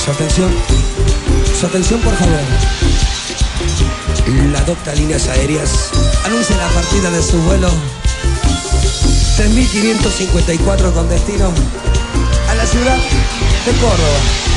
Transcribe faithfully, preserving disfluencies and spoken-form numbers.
Su atención, su atención por favor. La Docta Líneas Aéreas anuncia la partida de su vuelo tres mil quinientos cincuenta y cuatro con destino a la ciudad de Córdoba.